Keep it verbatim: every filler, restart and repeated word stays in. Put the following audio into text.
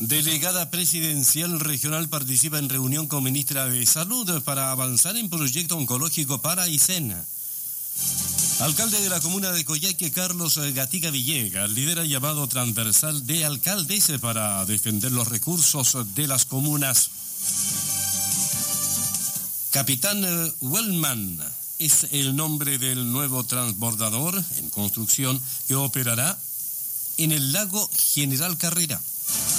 Delegada presidencial regional participa en reunión con ministra de Salud para avanzar en proyecto oncológico para Aysén. Alcalde de la comuna de Coyhaique, Carlos Gatica Villegas, lidera llamado transversal de alcaldes para defender los recursos de las comunas. Capitán Wellman es el nombre del nuevo transbordador en construcción que operará en el lago General Carrera.